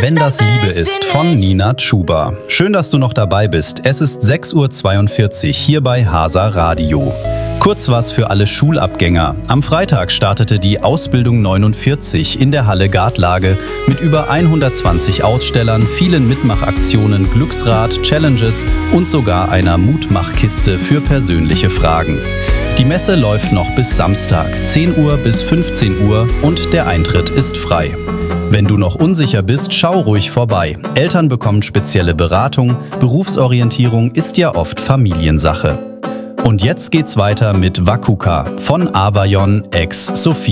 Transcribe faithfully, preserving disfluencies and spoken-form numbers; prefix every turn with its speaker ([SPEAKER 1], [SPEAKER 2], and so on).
[SPEAKER 1] Wenn das Liebe ist von Nina Chuba. Schön, dass du noch dabei bist. Es ist sechs Uhr zweiundvierzig hier bei Hasa Radio. Kurz was für alle Schulabgänger. Am Freitag startete die Ausbildung neunundvierzig in der Halle Gartlage mit über hundertzwanzig Ausstellern, vielen Mitmachaktionen, Glücksrad, Challenges und sogar einer Mutmachkiste für persönliche Fragen. Die Messe läuft noch bis Samstag, zehn Uhr bis fünfzehn Uhr und der Eintritt ist frei. Wenn du noch unsicher bist, schau ruhig vorbei. Eltern bekommen spezielle Beratung, Berufsorientierung ist ja oft Familiensache. Und jetzt geht's weiter mit Wakuka von Avayon ex Sophie.